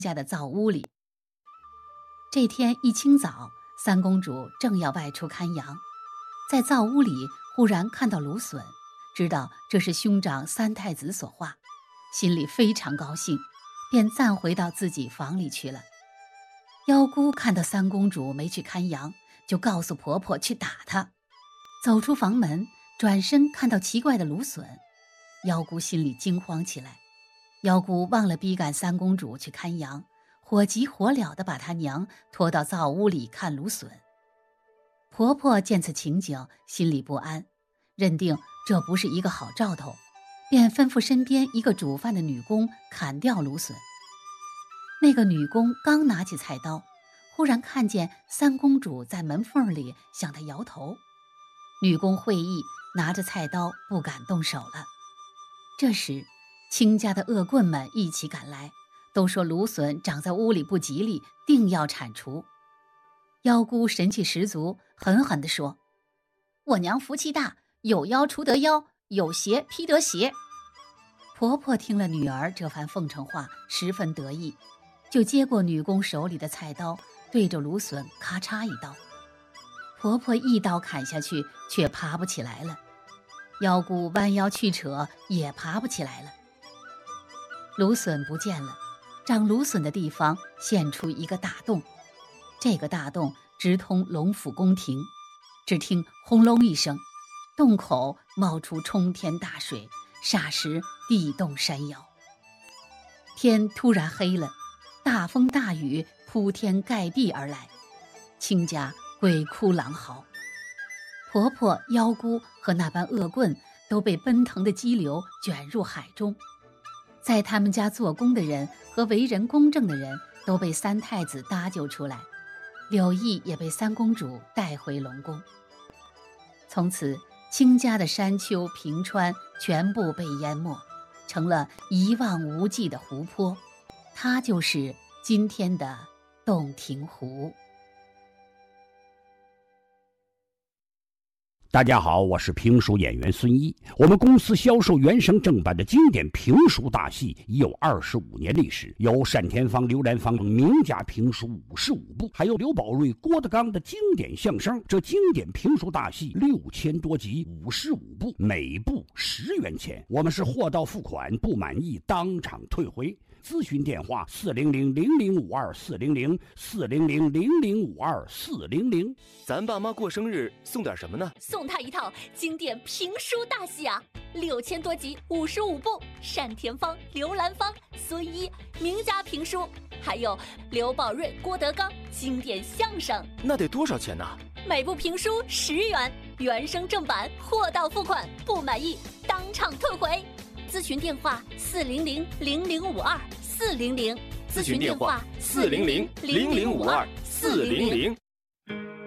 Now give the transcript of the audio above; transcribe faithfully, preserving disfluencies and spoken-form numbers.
家的灶屋里。这天一清早，三公主正要外出看羊，在灶屋里忽然看到芦笋，知道这是兄长三太子所画，心里非常高兴，便暂回到自己房里去了。妖姑看到三公主没去看羊，就告诉婆婆去打她。走出房门，转身看到奇怪的芦笋，妖姑心里惊慌起来。妖姑忘了逼赶三公主去看羊，火急火燎地把她娘拖到灶屋里看芦笋。婆婆见此情景，心里不安，认定这不是一个好兆头，便吩咐身边一个煮饭的女工砍掉芦笋。那个女工刚拿起菜刀，忽然看见三公主在门缝里向她摇头。女工会意，拿着菜刀不敢动手了。这时亲家的恶棍们一起赶来，都说芦笋长在屋里不吉利，定要铲除。妖姑神气十足，狠狠地说：我娘福气大，有妖除得妖，有邪劈得邪。婆婆听了女儿这番奉承话，十分得意，就接过女工手里的菜刀，对着芦笋咔嚓一刀。婆婆一刀砍下去，却爬不起来了。妖姑弯腰去扯，也爬不起来了。芦笋不见了，长芦笋的地方现出一个大洞，这个大洞直通龙府宫廷。只听轰隆一声，洞口冒出冲天大水，霎时地动山摇。天突然黑了，大风大雨铺天盖地而来，亲家鬼哭狼嚎。婆婆、妖姑和那班恶棍都被奔腾的激流卷入海中。在他们家做工的人和为人公正的人都被三太子搭救出来，柳毅也被三公主带回龙宫。从此亲家的山丘平川全部被淹没，成了一望无际的湖泊，它就是今天的洞庭湖。 大家好，我是评书演员孙一。我们公司销售原声正版的经典评书大戏已有二十五年历史，有单田芳、刘兰芳名家评书五十五部，还有刘宝瑞、郭德纲的经典相声。这经典评书大戏六千多集，五十五部，每部十元钱。我们是货到付款，不满意当场退回。咨询电话：四零零零零五二四零零四零零零零五二四零零。 咱爸妈过生日送点什么呢？ 送他一套经典评书大戏啊，六千多集，五十五部，单田芳、刘兰芳、孙一名家评书，还有刘宝瑞、郭德纲经典相声。 那得多少钱呢？ 每部评书十元，原声正版，货到付款，不满意当场退回。咨询电话：四零零零零五二四零零。 咨询电话：四零零零零五二四零零。